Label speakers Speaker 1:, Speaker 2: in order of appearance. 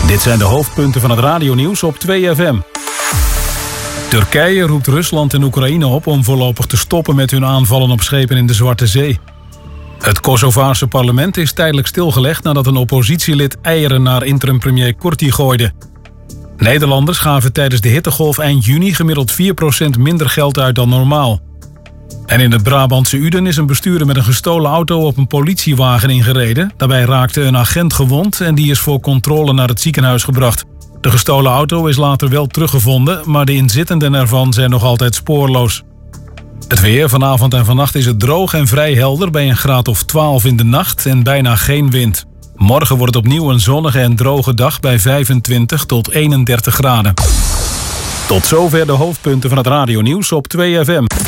Speaker 1: Dit zijn de hoofdpunten van het radionieuws op 2FM. Turkije roept Rusland en Oekraïne op om voorlopig te stoppen met hun aanvallen op schepen in de Zwarte Zee. Het Kosovaarse parlement is tijdelijk stilgelegd nadat een oppositielid eieren naar interim-premier Kurti gooide. Nederlanders gaven tijdens de hittegolf eind juni gemiddeld 4% minder geld uit dan normaal. En in het Brabantse Uden is een bestuurder met een gestolen auto op een politiewagen ingereden. Daarbij raakte een agent gewond en die is voor controle naar het ziekenhuis gebracht. De gestolen auto is later wel teruggevonden, maar de inzittenden ervan zijn nog altijd spoorloos. Het weer, vanavond en vannacht is het droog en vrij helder bij een graad of 12 in de nacht en bijna geen wind. Morgen wordt het opnieuw een zonnige en droge dag bij 25 tot 31 graden. Tot zover de hoofdpunten van het radionieuws op 2FM.